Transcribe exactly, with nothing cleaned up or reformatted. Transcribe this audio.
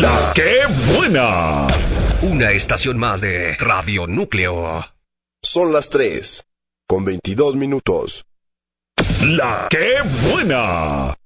La que buena. Una estación más de Radio Núcleo. Son las tres, con veintidós minutos. La que buena.